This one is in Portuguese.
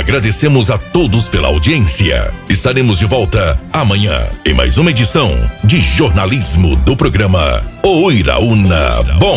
Agradecemos a todos pela audiência. Estaremos de volta amanhã em mais uma edição de jornalismo do programa O Iraúna Bom.